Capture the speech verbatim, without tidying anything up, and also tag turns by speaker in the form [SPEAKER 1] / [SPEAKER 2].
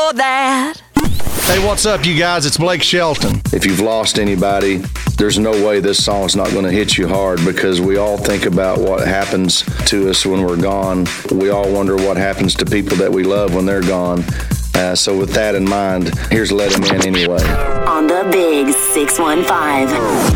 [SPEAKER 1] know that.
[SPEAKER 2] Hey, what's up, you guys? It's Blake Shelton.
[SPEAKER 3] If you've lost anybody, there's no way this song's not going to hit you hard, because we all think about what happens to us when we're gone. We all wonder what happens to people that we love when they're gone. Uh, so with that in mind, here's Let 'Em In Anyway.
[SPEAKER 4] On the Big six one five.